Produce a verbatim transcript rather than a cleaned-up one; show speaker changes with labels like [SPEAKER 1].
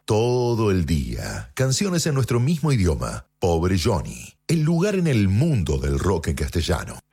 [SPEAKER 1] todo el día. Canciones en nuestro mismo idioma. Pobre Johnny. El lugar en el mundo del rock en castellano.